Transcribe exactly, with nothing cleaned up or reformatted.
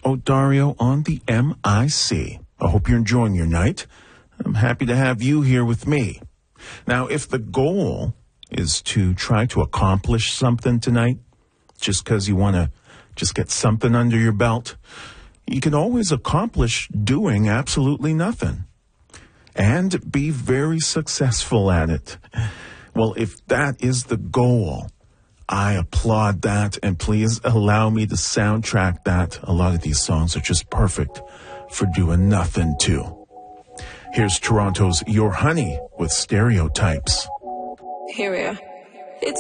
Odario on the M I C. I hope you're enjoying your night. I'm happy to have you here with me. Now, if the goal is to try to accomplish something tonight, just because you want to just get something under your belt, you can always accomplish doing absolutely nothing and be very successful at it. Well, if that is the goal, I applaud that, and please allow me to soundtrack that. A lot of these songs are just perfect for doing nothing too. Here's Toronto's Your Honey with Stereotypes. Here we are.